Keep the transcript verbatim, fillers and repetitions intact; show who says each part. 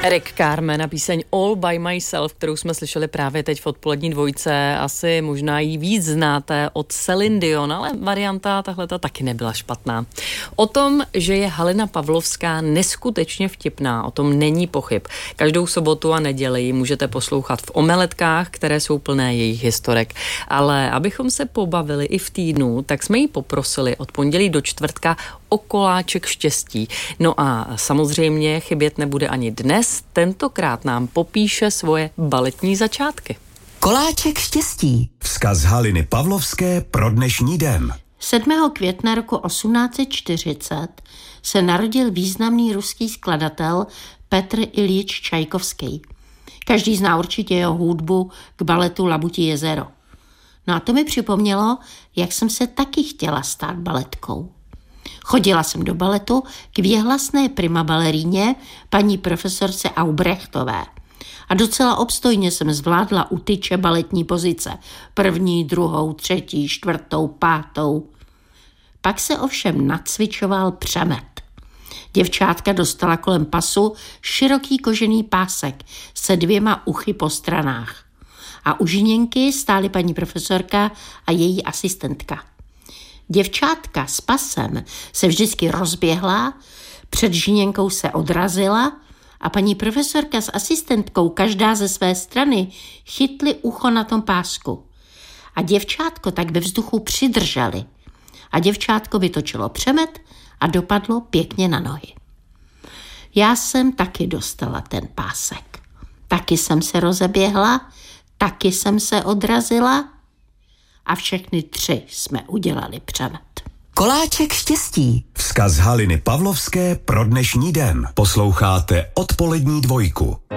Speaker 1: Eric Carmen a píseň All by Myself, kterou jsme slyšeli právě teď v odpolední dvojce. Asi možná jí víc znáte od Celine Dion, ale varianta tahleta taky nebyla špatná. O tom, že je Halina Pavlovská neskutečně vtipná, o tom není pochyb. Každou sobotu a neděli ji můžete poslouchat v Omeletkách, které jsou plné jejich historek. Ale abychom se pobavili i v týdnu, tak jsme ji poprosili od pondělí do čtvrtka o koláček štěstí. No a samozřejmě chybět nebude ani dnes, tentokrát nám popíše svoje baletní začátky.
Speaker 2: Koláček štěstí.
Speaker 3: Vzkaz Haliny Pavlovské pro dnešní den.
Speaker 4: sedmého května roku osmnáct set čtyřicet se narodil významný ruský skladatel Petr Iljič Čajkovský. Každý zná určitě jeho hudbu k baletu Labutí jezero. No a to mi připomnělo, jak jsem se taky chtěla stát baletkou. Chodila jsem do baletu k věhlasné prima baleríně paní profesorce Aubrechtové. A docela obstojně jsem zvládla u tyče baletní pozice. První, druhou, třetí, čtvrtou, pátou. Pak se ovšem nacvičoval přemet. Děvčátka dostala kolem pasu široký kožený pásek se dvěma uchy po stranách. A u žiněnky stály paní profesorka a její asistentka. Děvčátka s pasem se vždycky rozběhla, před žiněnkou se odrazila a paní profesorka s asistentkou každá ze své strany chytli ucho na tom pásku. A děvčátko tak ve vzduchu přidrželi. A děvčátko vytočilo přemet a dopadlo pěkně na nohy. Já jsem taky dostala ten pásek. Taky jsem se rozeběhla, taky jsem se odrazila a všechny tři jsme udělali přemet.
Speaker 2: Koláček štěstí.
Speaker 3: Vzkaz Haliny Pavlovské pro dnešní den. Posloucháte odpolední dvojku.